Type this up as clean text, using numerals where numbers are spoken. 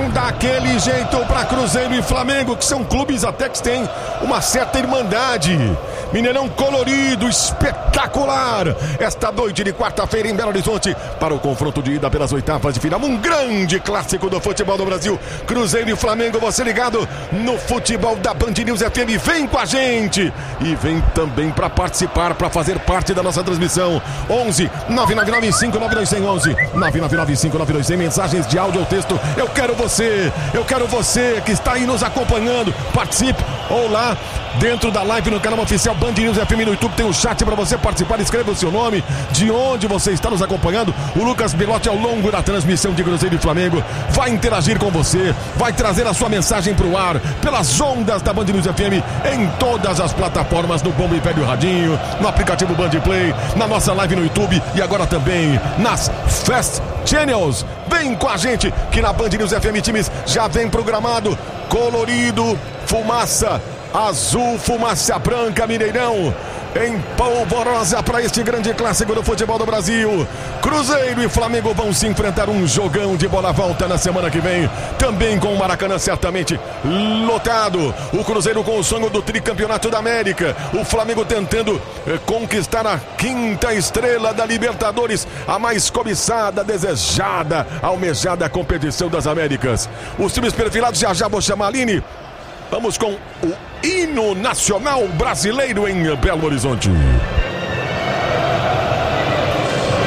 Mineirão daquele jeito para Cruzeiro e Flamengo, que são clubes até que têm uma certa irmandade. Mineirão colorido, espetacular. Esta noite de quarta-feira em Belo Horizonte para o confronto de ida pelas oitavas de final. Um grande clássico do futebol do Brasil. Cruzeiro e Flamengo, você ligado no futebol da Band News FM. Vem com a gente e vem também para participar, para fazer parte da nossa transmissão. 11 999592111 999592111. Mensagens de áudio ou texto. Eu quero você que está aí nos acompanhando. Participe ou lá dentro da live no canal oficial Band News FM no YouTube, tem um chat para você participar. Escreva o seu nome, de onde você está nos acompanhando. O Lucas Belotti, ao longo da transmissão de Cruzeiro e Flamengo, vai interagir com você, vai trazer a sua mensagem para o ar, pelas ondas da Band News FM, em todas as plataformas, no Bombo e Velho Radinho, no aplicativo Band Play, na nossa live no YouTube e agora também nas Fast Channels. Vem com a gente que na Band News FM Times já vem programado, colorido, fumaça azul, fumaça branca, Mineirão em polvorosa para este grande clássico do futebol do Brasil. Cruzeiro e Flamengo vão se enfrentar, um jogão de bola volta na semana que vem, também com o Maracanã certamente lotado. O Cruzeiro com o sonho do tricampeonato da América, o Flamengo tentando conquistar a quinta estrela da Libertadores, a mais cobiçada, desejada, almejada competição das Américas. Os times perfilados, já vou chamar a Aline. Vamos com o hino nacional brasileiro em Belo Horizonte.